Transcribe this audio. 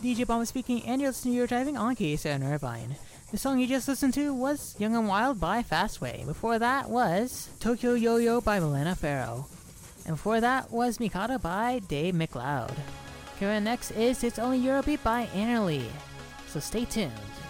DJ Bomba speaking, and you're listening to Your Driving on KSN Irvine. The song you just listened to was Young and Wild by Fastway. Before that was Tokyo Yo-Yo by Milena Farrow. And before that was Mikado by Dave McLeod. Coming next is It's Only Eurobeat by Annerly. So stay tuned.